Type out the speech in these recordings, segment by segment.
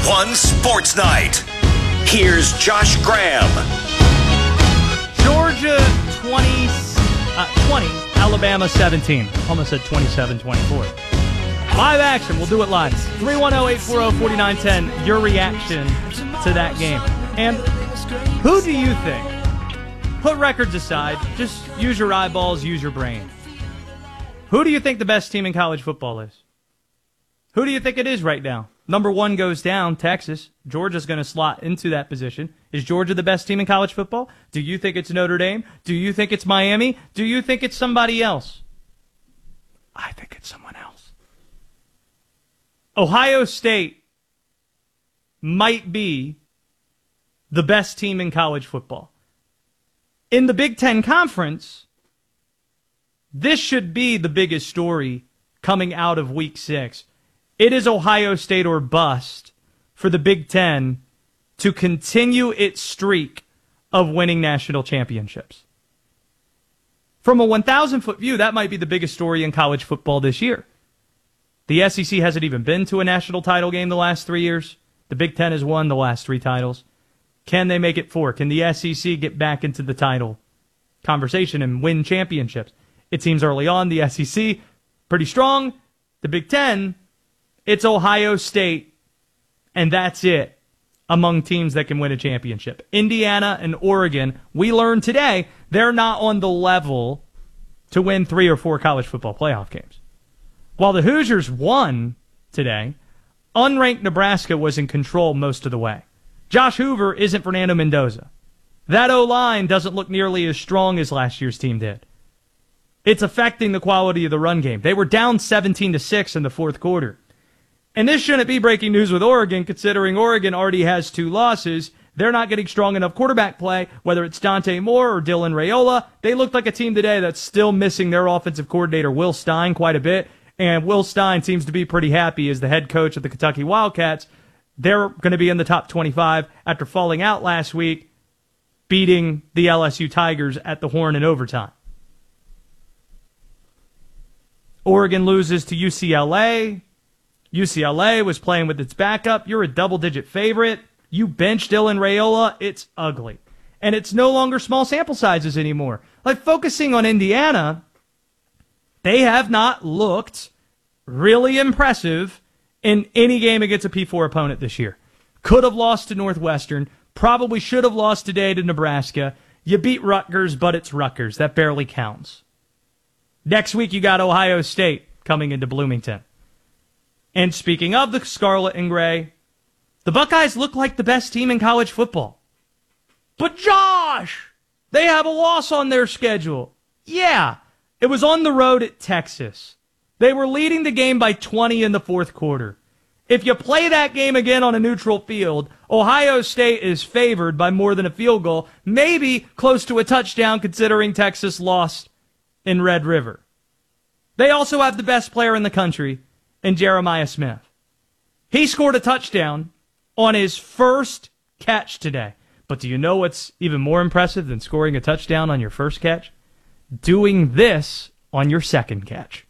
one sports night. Here's Josh Graham. Georgia 20, Alabama 17. Almost said 27-24. Live action. We'll do it live. 310-840-4910. Your reaction to that game. And who do you think? Put records aside. Just use your eyeballs, use your brain. Who do you think the best team in college football is? Who do you think it is right now? Number one goes down, Texas. Georgia's going to slot into that position. Is Georgia the best team in college football? Do you think it's Notre Dame? Do you think it's Miami? Do you think it's somebody else? I think it's someone else. Ohio State might be the best team in college football. In the Big Ten Conference, this should be the biggest story coming out of Week 6. It is Ohio State or bust for the Big Ten to continue its streak of winning national championships. From a 1,000-foot view, that might be the biggest story in college football this year. The SEC hasn't even been to a national title game the last 3 years. The Big Ten has won the last 3 titles. Can they make it 4? Can the SEC get back into the title conversation and win championships? It seems early on the SEC pretty strong. The Big Ten, it's Ohio State, and that's it among teams that can win a championship. Indiana and Oregon, we learned today, they're not on the level to win 3 or 4 college football playoff games. While the Hoosiers won today, unranked Nebraska was in control most of the way. Josh Hoover isn't Fernando Mendoza. That O-line doesn't look nearly as strong as last year's team did. It's affecting the quality of the run game. They were down 17-6 in the fourth quarter. And this shouldn't be breaking news with Oregon, considering Oregon already has 2 losses. They're not getting strong enough quarterback play, whether it's Dante Moore or Dylan Raiola. They looked like a team today that's still missing their offensive coordinator, Will Stein, quite a bit. And Will Stein seems to be pretty happy as the head coach of the Kentucky Wildcats. They're going to be in the top 25 after falling out last week, beating the LSU Tigers at the Horn in overtime. Oregon loses to UCLA. UCLA was playing with its backup. You're a double-digit favorite. You bench Dylan Raiola. It's ugly. And it's no longer small sample sizes anymore. Like, focusing on Indiana, they have not looked really impressive in any game against a P4 opponent this year. Could have lost to Northwestern. Probably should have lost today to Nebraska. You beat Rutgers, but it's Rutgers. That barely counts. Next week, you got Ohio State coming into Bloomington. And speaking of the Scarlet and Gray, the Buckeyes look like the best team in college football. But Josh, they have a loss on their schedule. Yeah, it was on the road at Texas. They were leading the game by 20 in the fourth quarter. If you play that game again on a neutral field, Ohio State is favored by more than a field goal, maybe close to a touchdown considering Texas lost in Red River. They also have the best player in the country in Jeremiah Smith. He scored a touchdown on his first catch today. But do you know what's even more impressive than scoring a touchdown on your first catch? Doing this on your second catch.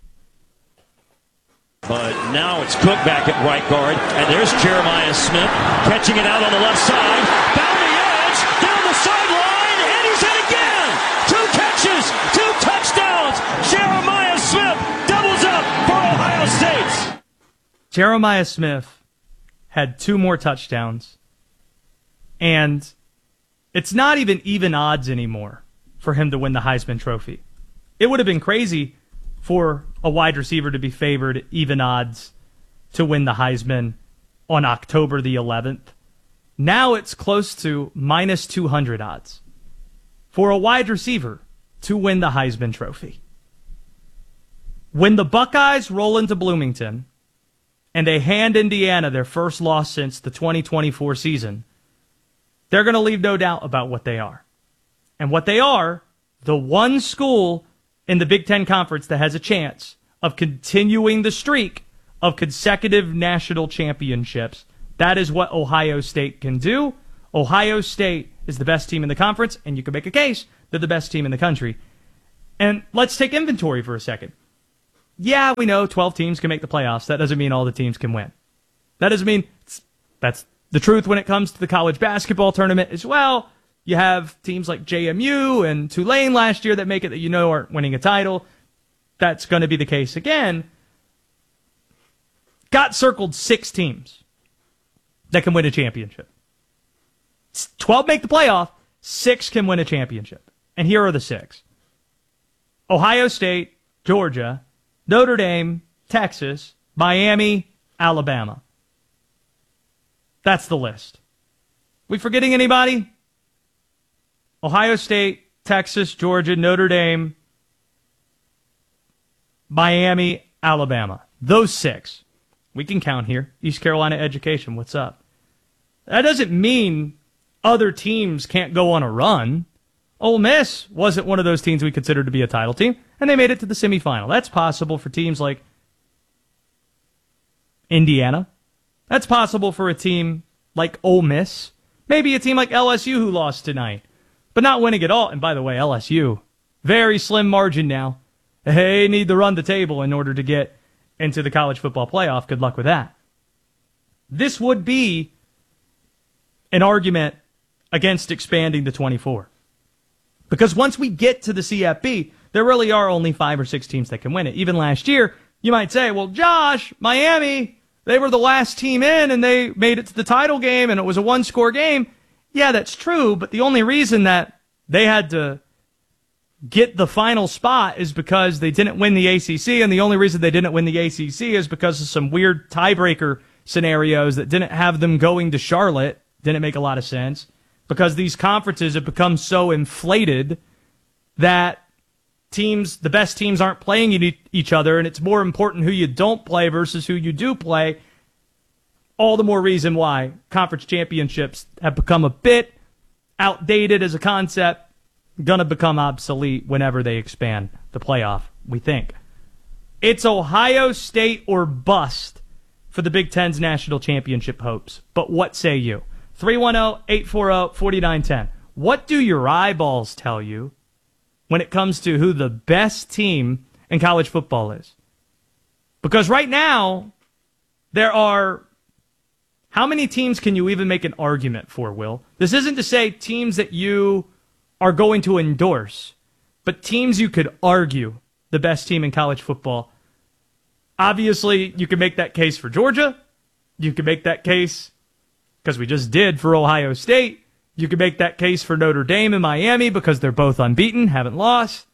But now it's Cook back at right guard, and there's Jeremiah Smith catching it out on the left side. Down the edge, down the sideline, and he's in again! 2 catches, 2 touchdowns! Jeremiah Smith doubles up for Ohio State! Jeremiah Smith had 2 more touchdowns, and it's not even odds anymore for him to win the Heisman Trophy. It would have been crazy for a wide receiver to be favored even odds to win the Heisman on October the 11th. Now it's close to minus 200 odds for a wide receiver to win the Heisman Trophy. When the Buckeyes roll into Bloomington and they hand Indiana their first loss since the 2024 season, they're going to leave no doubt about what they are. And what they are, the one school in the Big Ten Conference that has a chance of continuing the streak of consecutive national championships. That is what Ohio State can do. Ohio State is the best team in the conference, and you can make a case they're the best team in the country. And let's take inventory for a second. Yeah, we know 12 teams can make the playoffs. That doesn't mean all the teams can win. That doesn't mean That's the truth when it comes to the college basketball tournament as well. You have teams like JMU and Tulane last year that make it that aren't winning a title. That's going to be the case again. Got circled 6 teams that can win a championship. 12 make the playoff, 6 can win a championship. And here are the 6. Ohio State, Georgia, Notre Dame, Texas, Miami, Alabama. That's the list. We forgetting anybody? Ohio State, Texas, Georgia, Notre Dame, Miami, Alabama. Those 6. We can count here. East Carolina Education, what's up? That doesn't mean other teams can't go on a run. Ole Miss wasn't one of those teams we considered to be a title team, and they made it to the semifinal. That's possible for teams like Indiana. That's possible for a team like Ole Miss. Maybe a team like LSU who lost tonight, but not winning at all. And by the way, LSU, very slim margin now. They need to run the table in order to get into the college football playoff. Good luck with that. This would be an argument against expanding to 24. Because once we get to the CFB, there really are only 5 or 6 teams that can win it. Even last year, you might say, well, Josh, Miami, they were the last team in and they made it to the title game and it was a 1-score game. Yeah, that's true, but the only reason that they had to get the final spot is because they didn't win the ACC, and the only reason they didn't win the ACC is because of some weird tiebreaker scenarios that didn't have them going to Charlotte. Didn't make a lot of sense. Because these conferences have become so inflated that the best teams aren't playing each other, and it's more important who you don't play versus who you do play. All the more reason why conference championships have become a bit outdated as a concept, going to become obsolete whenever they expand the playoff, we think. It's Ohio State or bust for the Big Ten's national championship hopes. But what say you? 310-840-4910. What do your eyeballs tell you when it comes to who the best team in college football is? Because right now, there are... How many teams can you even make an argument for, Will? This isn't to say teams that you are going to endorse, but teams you could argue the best team in college football. Obviously, you can make that case for Georgia. You can make that case... because we just did for Ohio State. You can make that case for Notre Dame and Miami because they're both unbeaten, haven't lost.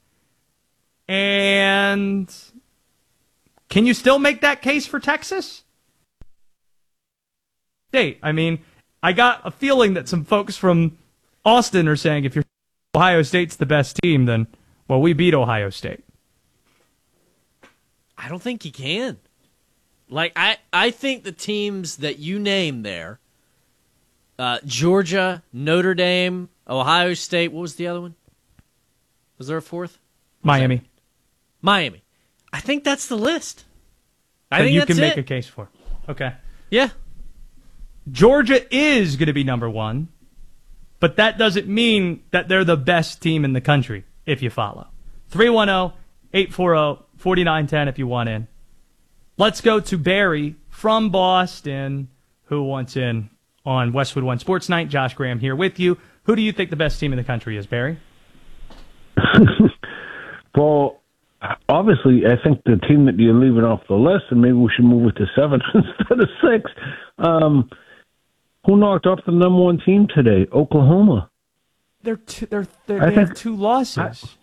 And can you still make that case for Texas? State. I mean, I got a feeling that some folks from Austin are saying if Ohio State's the best team, then, well, we beat Ohio State. I don't think he can. Like, I think the teams that you name there, Georgia, Notre Dame, Ohio State. What was the other one? Was there a fourth? Miami. Miami. I think that's the list. I that think you that's can make it. a case for. Okay. Yeah. Georgia is going to be number 1, but that doesn't mean that they're the best team in the country, if you follow. 310-840-4910 if you want in. Let's go to Barry from Boston, who wants in on Westwood One Sports Night. Josh Graham here with you. Who do you think the best team in the country is, Barry? Well, obviously, I think the team that you're leaving off the list, and maybe we should move it to 7 instead of 6. Who knocked off the number 1 team today? Oklahoma. They have 2 losses.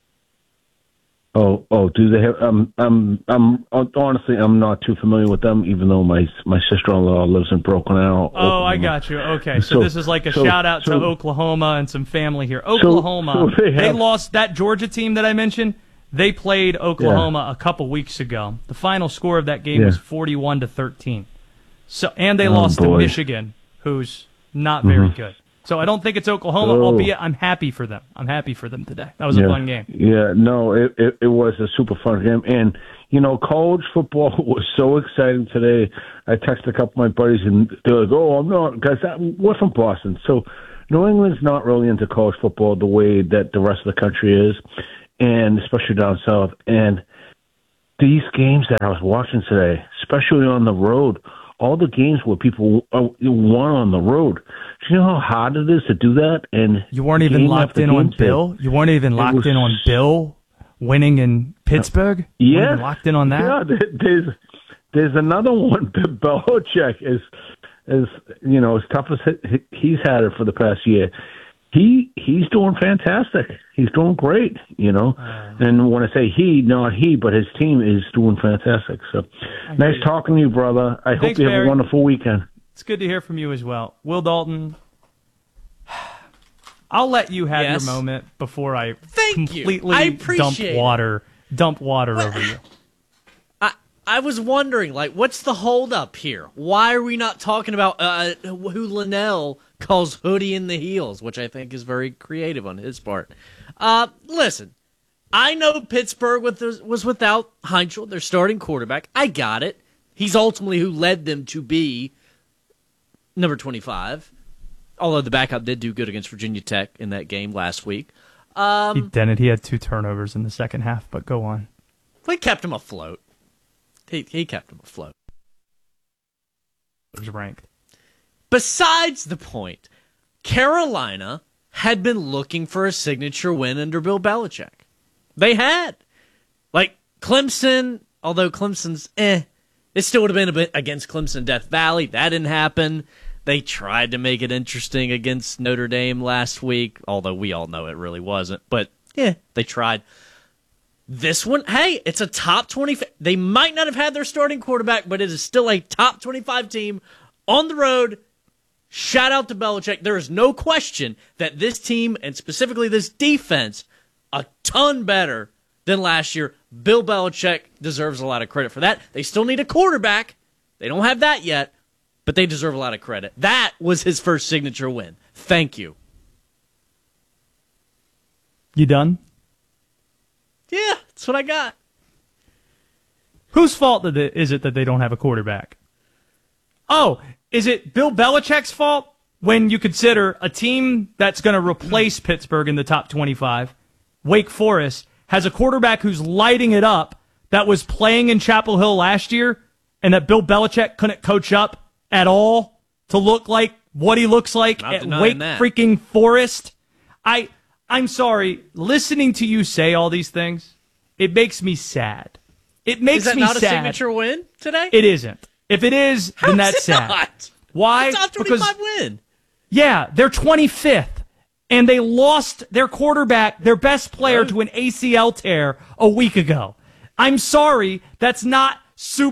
Oh, do they have? Honestly, I'm not too familiar with them, even though my sister-in-law lives in Broken Arrow. Oh, I got you. Okay, so this is like a shout-out to Oklahoma and some family here. Oklahoma, they lost that Georgia team that I mentioned. They played Oklahoma a couple weeks ago. The final score of that game was 41-13. So, and they lost to Michigan, who's not very good. So I don't think it's Oklahoma, albeit I'm happy for them. I'm happy for them today. That was a fun game. Yeah, no, it was a super fun game. And, college football was so exciting today. I texted a couple of my buddies, and they're like, I'm not, guys, we're from Boston. So New England's not really into college football the way that the rest of the country is, and especially down south. And these games that I was watching today, especially on the road, all the games where people won on the road. Do you know how hard it is to do that? And you weren't even locked in on Bill? You weren't even locked in on Bill winning in Pittsburgh? You weren't even locked in on that? Yeah, there's another one. Belichick is as tough as he's had it for the past year. He's doing fantastic. He's doing great, And when I say he, not he, but his team is doing fantastic. So nice talking to you, brother. I hope you have a wonderful weekend. It's good to hear from you as well. Will Dalton, I'll let you have your moment before I completely dump water over you. I was wondering, what's the holdup here? Why are we not talking about who Linnell calls Hoodie in the heels, which I think is very creative on his part. Listen, I know Pittsburgh was without Heinzel, their starting quarterback. I got it. He's ultimately who led them to be number 25, although the backup did do good against Virginia Tech in that game last week. He didn't. He had 2 turnovers in the second half, but go on. He kept him afloat. He kept him afloat. It was ranked. Besides the point, Carolina had been looking for a signature win under Bill Belichick. They had. Clemson, although Clemson's it still would have been a bit against Clemson Death Valley. That didn't happen. They tried to make it interesting against Notre Dame last week, although we all know it really wasn't. But, they tried. This one, hey, it's a top 20. They might not have had their starting quarterback, but it is still a top 25 team on the road. Shout out to Belichick. There is no question that this team, and specifically this defense, a ton better than last year. Bill Belichick deserves a lot of credit for that. They still need a quarterback. They don't have that yet, but they deserve a lot of credit. That was his first signature win. Thank you. You done? Yeah, that's what I got. Whose fault is it that they don't have a quarterback? Oh, is it Bill Belichick's fault when you consider a team that's going to replace Pittsburgh in the top 25, Wake Forest, has a quarterback who's lighting it up that was playing in Chapel Hill last year and that Bill Belichick couldn't coach up at all to look like what he looks like at Wake freaking Forest? I'm sorry, listening to you say all these things, it makes me sad. It makes me sad. Is that not a signature win today? It isn't. If it is, then that's sad. Not? Why? It's a top 25 win. Yeah, they're 25th, and they lost their quarterback, their best player, to an ACL tear a week ago. I'm sorry, that's not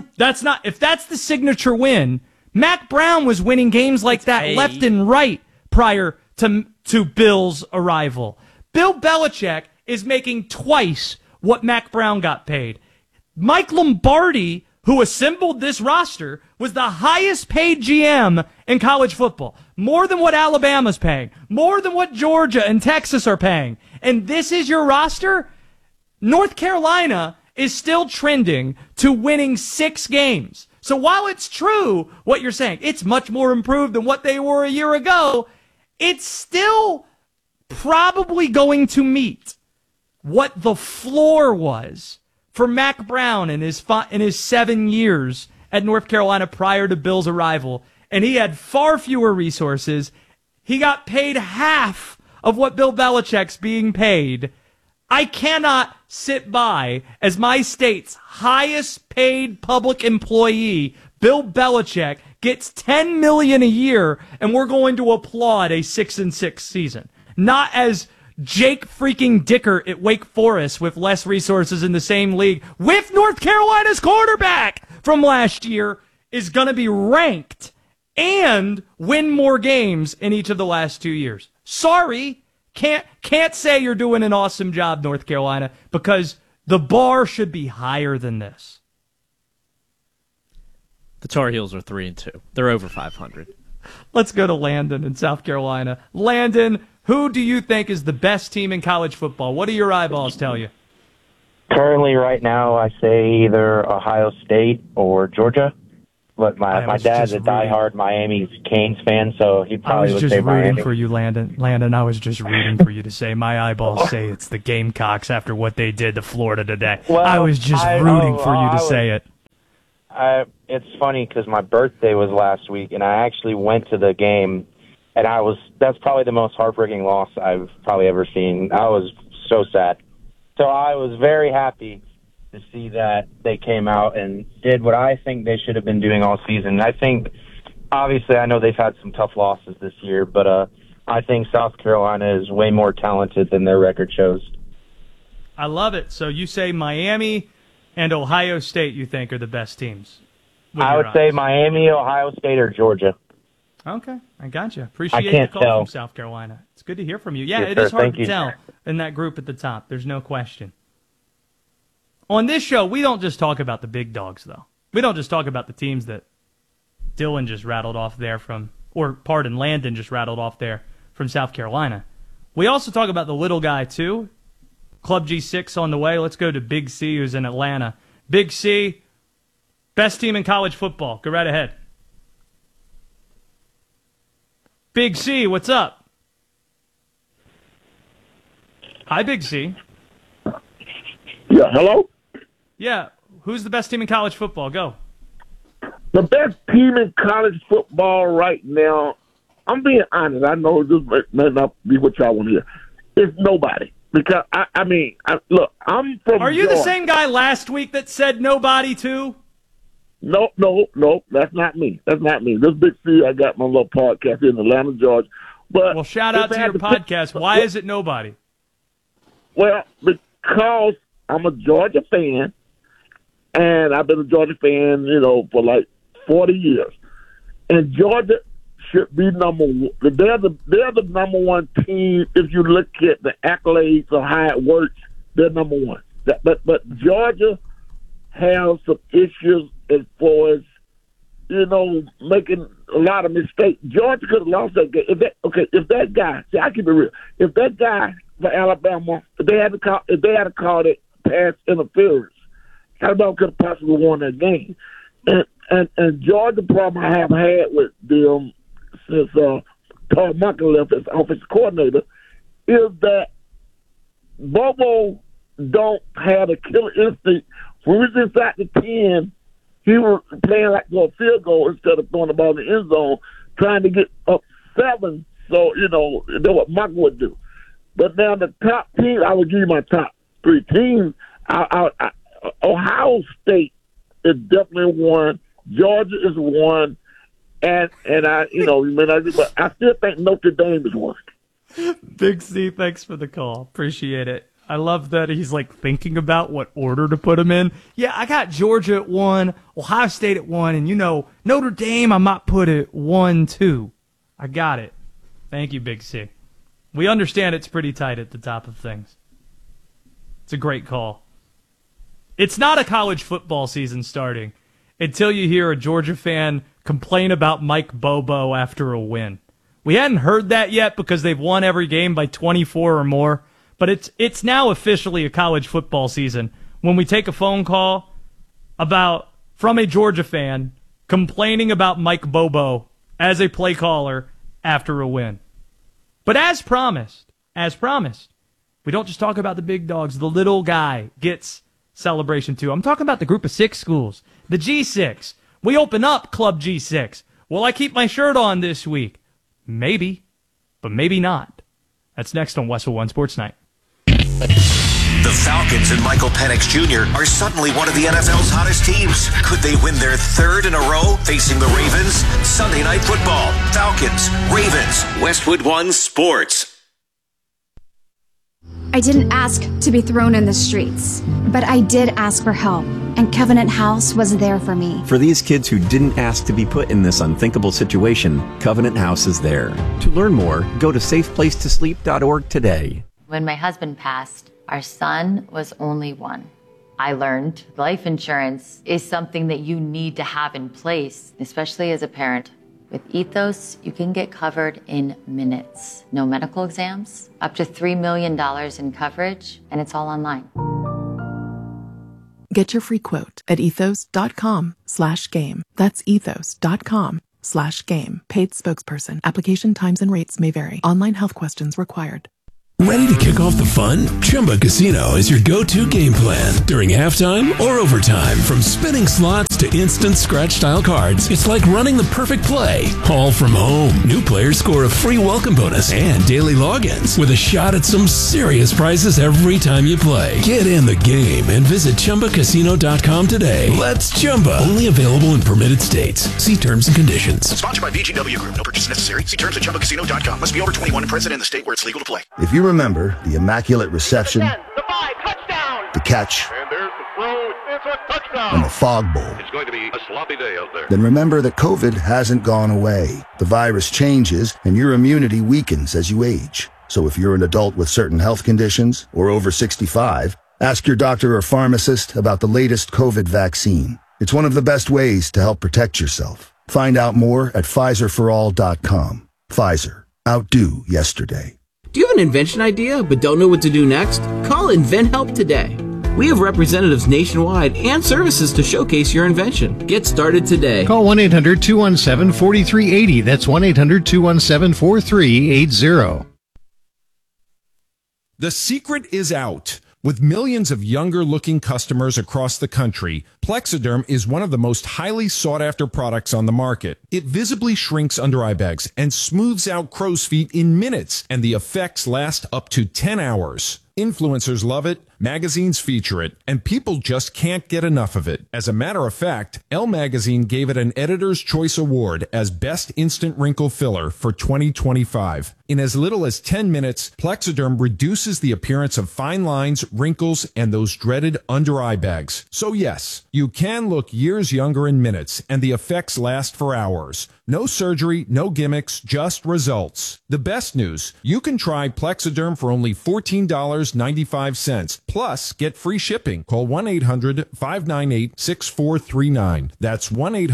if that's the signature win. Mac Brown was winning games like that left and right prior to Bill's arrival. Bill Belichick is making twice what Mac Brown got paid. Mike Lombardi, who assembled this roster, was the highest paid GM in college football. More than what Alabama's paying. More than what Georgia and Texas are paying. And this is your roster? North Carolina is still trending to winning 6 games. So while it's true what you're saying, it's much more improved than what they were a year ago, it's still probably going to meet what the floor was for Mac Brown in his 7 years at North Carolina prior to Bill's arrival. And he had far fewer resources. He got paid half of what Bill Belichick's being paid. I cannot sit by as my state's highest paid public employee, Bill Belichick, gets $10 million a year, and we're going to applaud a 6-6 season. Not as Jake freaking Dicker at Wake Forest with less resources in the same league with North Carolina's quarterback from last year is going to be ranked and win more games in each of the last 2 years. Sorry, can't say you're doing an awesome job, North Carolina, because the bar should be higher than this. The Tar Heels are 3-2. They're over 500. Let's go to Landon in South Carolina. Landon, who do you think is the best team in college football? What do your eyeballs tell you? Currently, right now, I say either Ohio State or Georgia. But my dad's a diehard Miami Canes fan, so he probably would say Miami. I was just rooting for you, Landon. Landon, I was just rooting for you to say my eyeballs say it's the Gamecocks after what they did to Florida today. Well, I was just rooting for you to say it. it's funny because my birthday was last week, and I actually went to the game, and that's probably the most heartbreaking loss I've probably ever seen. I was so sad. So I was very happy to see that they came out and did what I think they should have been doing all season. I think, obviously, I know they've had some tough losses this year, but I think South Carolina is way more talented than their record shows. I love it. So you say Miami and Ohio State you think are the best teams? I would say Miami, Ohio State, or Georgia. Okay, I gotcha. Appreciate the call from South Carolina. It's good to hear from you. Yeah, yes, it is hard Thank to you. tell in that group at the top. There's no question. On this show, we don't just talk about the big dogs, though. We don't just talk about the teams that Dylan just rattled off there Landon just rattled off there from South Carolina. We also talk about the little guy, too. Club G6 on the way. Let's go to Big C, who's in Atlanta. Big C, best team in college football. Go right ahead. Big C, what's up? Hi, Big C. Yeah, hello? Yeah, who's the best team in college football? Go. The best team in college football right now, I'm being honest. I know this may not be what y'all want to hear. It's nobody. Because, look, I'm from Are you Georgia. the same guy last week that said nobody, too? No, that's not me. That's not me. This Big C, I got my little podcast in Atlanta, Georgia. But Well, shout out to your podcast. Why is it nobody? Well, because I'm a Georgia fan, and I've been a Georgia fan, for like 40 years. And Georgia should be number one. They're the number one team. If you look at the accolades of how it works, they're number one. But Georgia has some issues as far as, making a lot of mistakes. Georgia could have lost that game. If that guy, see, I keep it real. If that guy for Alabama, if they had to call it pass interference, Alabama could have possibly won that game. And Georgia, the problem I have had with them since Todd Monken left as offensive coordinator is that Bobo don't have a killer instinct. When we was inside the 10, he was playing like for a field goal instead of throwing the ball in the end zone, trying to get up 7. So, that's what Monken would do. But now the top team, I would give you my top 3 teams. Ohio State is definitely one. Georgia is one. And you may not, but I still think Notre Dame is one. Big C, thanks for the call. Appreciate it. I love that he's thinking about what order to put them in. Yeah, I got Georgia at 1, Ohio State at 1, and Notre Dame I might put at 1, 2. I got it. Thank you, Big C. We understand it's pretty tight at the top of things. It's a great call. It's not a college football season starting until you hear a Georgia fan complain about Mike Bobo after a win. We hadn't heard that yet because they've won every game by 24 or more, but it's now officially a college football season when we take a phone call from a Georgia fan complaining about Mike Bobo as a play caller after a win. But as promised, we don't just talk about the big dogs. The little guy gets celebration too. I'm talking about the group of 6 schools, the G6. We open up Club G6. Will I keep my shirt on this week? Maybe, but maybe not. That's next on Westwood One Sports Night. The Falcons and Michael Penix Jr. are suddenly one of the NFL's hottest teams. Could they win their 3rd in a row facing the Ravens? Sunday Night Football. Falcons, Ravens, Westwood One Sports. I didn't ask to be thrown in the streets, but I did ask for help, and Covenant House was there for me. For these kids who didn't ask to be put in this unthinkable situation, Covenant House is there. To learn more, go to safeplacetosleep.org today. When my husband passed, our son was only 1. I learned life insurance is something that you need to have in place, especially as a parent. With Ethos, you can get covered in minutes. No medical exams, up to $3 million in coverage, and it's all online. Get your free quote at ethos.com/game. That's ethos.com/game. Paid spokesperson. Application times and rates may vary. Online health questions required. Ready to kick off the fun? Chumba Casino is your go-to game plan during halftime or overtime. From spinning slots to instant scratch-style cards, it's like running the perfect play, all from home. New players score a free welcome bonus and daily logins with a shot at some serious prizes every time you play. Get in the game and visit ChumbaCasino.com today. Let's Chumba. Only available in permitted states. See terms and conditions. Sponsored by VGW Group. No purchase necessary. See terms at ChumbaCasino.com. Must be over 21 and present in the state where it's legal to play. If you remember the immaculate reception, the catch, and there's the throw. It's a touchdown. and the fog bowl, It's going to be a sloppy day out there. then remember that COVID hasn't gone away. The virus changes and your immunity weakens as you age. So if you're an adult with certain health conditions or over 65, ask your doctor or pharmacist about the latest COVID vaccine. It's one of the best ways to help protect yourself. Find out more at PfizerForAll.com. Pfizer. Outdo yesterday. Do you have an invention idea but don't know what to do next? Call InventHelp today. We have representatives nationwide and services to showcase your invention. Get started today. Call 1-800-217-4380. That's 1-800-217-4380. The secret is out. With millions of younger-looking customers across the country, Plexiderm is one of the most highly sought-after products on the market. It visibly shrinks under eye bags and smooths out crow's feet in minutes, and the effects last up to 10 hours. Influencers love it, magazines feature it, and people just can't get enough of it. As a matter of fact, Elle Magazine gave it an Editor's Choice Award as Best Instant Wrinkle Filler for 2025. In as little as 10 minutes, Plexiderm reduces the appearance of fine lines, wrinkles, and those dreaded under-eye bags. So yes, you can look years younger in minutes, and the effects last for hours. No surgery, no gimmicks, just results. The best news, you can try Plexiderm for only $14.95. Plus, get free shipping. Call 1-800-598-6439. That's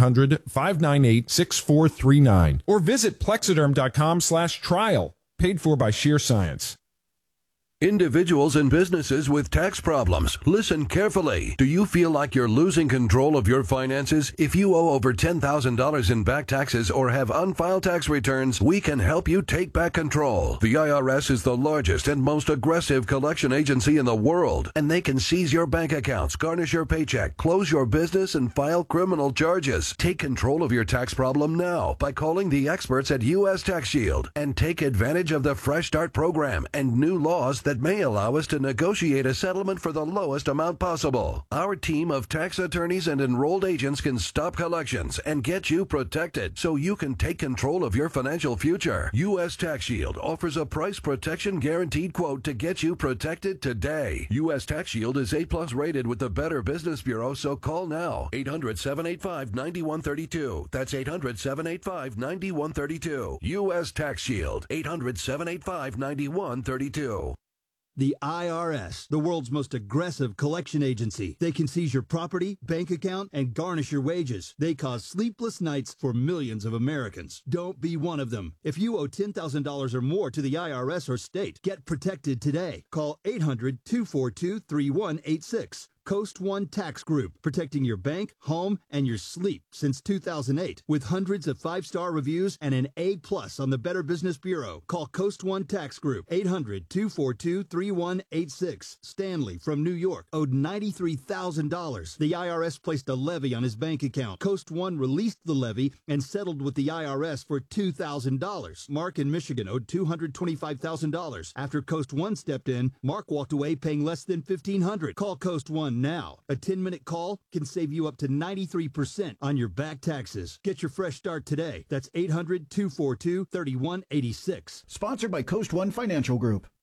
1-800-598-6439. Or visit Plexiderm.com/trial. Paid for by Sheer Science. Individuals and businesses with tax problems, listen carefully. Do you feel like you're losing control of your finances? If you owe over $10,000 in back taxes or have unfiled tax returns, we can help you take back control. The IRS is the largest and most aggressive collection agency in the world, and they can seize your bank accounts, garnish your paycheck, close your business, and file criminal charges. Take control of your tax problem now by calling the experts at U.S. Tax Shield and take advantage of the Fresh Start program and new laws that may allow us to negotiate a settlement for the lowest amount possible. Our team of tax attorneys and enrolled agents can stop collections and get you protected so you can take control of your financial future. U.S. Tax Shield offers a price protection guaranteed quote to get you protected today. U.S. Tax Shield is A+ rated with the Better Business Bureau, so call now. 800-785-9132. That's 800-785-9132. U.S. Tax Shield. 800-785-9132. The IRS, the world's most aggressive collection agency. They can seize your property, bank account, and garnish your wages. They cause sleepless nights for millions of Americans. Don't be one of them. If you owe $10,000 or more to the IRS or state, get protected today. Call 800-242-3186. Coast One Tax Group, protecting your bank, home, and your sleep since 2008. With hundreds of 5-star reviews and an A+ on the Better Business Bureau. Call Coast One Tax Group, 800-242-3186. Stanley from New York owed $93,000. The IRS placed a levy on his bank account. Coast One released the levy and settled with the IRS for $2,000. Mark in Michigan owed $225,000. After Coast One stepped in, Mark walked away paying less than $1,500. Call Coast One now. A 10-minute call can save you up to 93% on your back taxes. Get your fresh start today. That's 800-242-3186. Sponsored by Coast One Financial Group.